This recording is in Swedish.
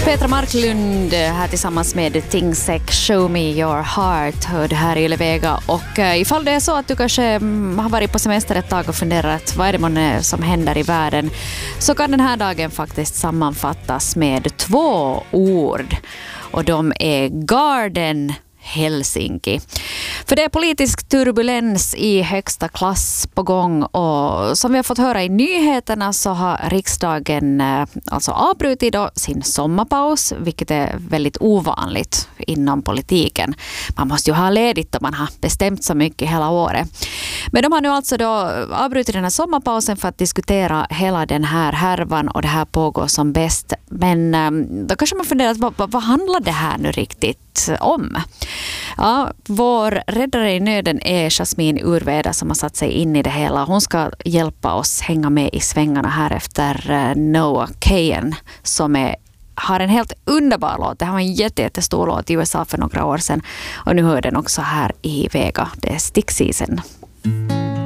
Petra Marklund här tillsammans med Tingsek Show Me Your Heart hörde här i Ylevega. Och ifall det är så att du kanske har varit på semester ett tag och funderat vad är det som händer i världen, så kan den här dagen faktiskt sammanfattas med 2 ord. Och de är Garden Helsinki. För det är politisk turbulens i högsta klass på gång, och som vi har fått höra i nyheterna så har riksdagen alltså avbrutit sin sommarpaus, vilket är väldigt ovanligt inom politiken. Man måste ju ha ledigt om man har bestämt så mycket hela året. Men de har nu alltså då avbrutit den här sommarpausen för att diskutera hela den här härvan, och det här pågår som bäst. Men då kanske man funderar, vad handlar det här nu riktigt om? Ja, vår räddare i nöden är Jasmin Urveda som har satt sig in i det hela. Hon ska hjälpa oss hänga med i svängarna här efter Noah Kahan som har en helt underbar låt. Det här var en jättestor låt i USA för några år sedan, och nu hör den också här i Vega. Det är Stick Season.